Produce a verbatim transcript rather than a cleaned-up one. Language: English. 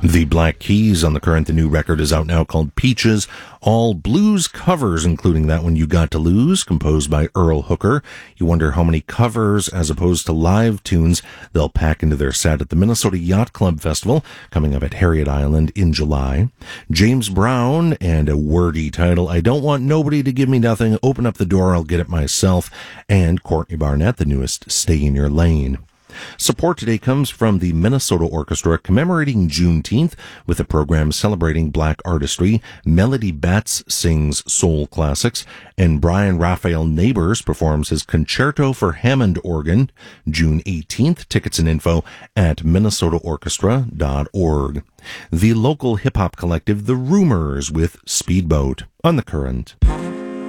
The Black Keys on the Current. The new record is out now called Peaches. All blues covers, including that one You Got to Lose, composed by Earl Hooker. You wonder how many covers as opposed to live tunes they'll pack into their set at the Minnesota Yacht Club Festival, coming up at Harriet Island in July. James Brown and a wordy title, I Don't Want Nobody to Give Me Nothing, Open Up the Door, I'll Get It Myself. And Courtney Barnett, the newest, Stay in Your Lane. Support today comes from the Minnesota Orchestra commemorating Juneteenth with a program celebrating black artistry. Melody Betts sings soul classics, and Brian Raphael Neighbors performs his concerto for Hammond organ June eighteenth. Tickets and info at minnesota orchestra dot org. The local hip-hop collective The Rumors with Speedboat on the Current.